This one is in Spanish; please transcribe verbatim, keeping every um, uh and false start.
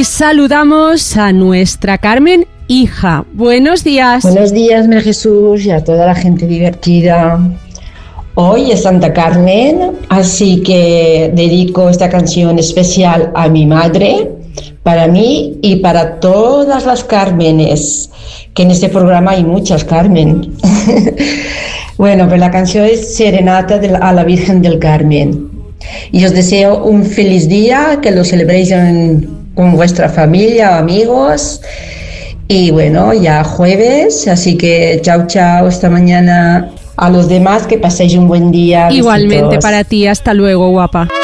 Y saludamos a nuestra Carmen hija. Buenos días. Buenos días, María Jesús, y a toda la gente divertida. Hoy es Santa Carmen, así que dedico esta canción especial a mi madre, para mí y para todas las Cármenes, que en este programa hay muchas Carmen. Bueno, pues la canción es Serenata de la, a la Virgen del Carmen. Y os deseo un feliz día, que lo celebréis en, con vuestra familia, amigos. Y bueno, ya jueves, así que chao, chao, esta mañana. A los demás que paséis un buen día. Igualmente Besitos. para ti, hasta luego, guapa.